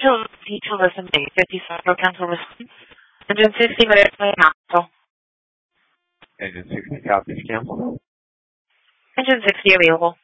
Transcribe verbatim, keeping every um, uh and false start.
to listen to fifty for cancel response. Engine sixty minutes by cancel. Engine sixty, copy, cancel. Engine sixty available.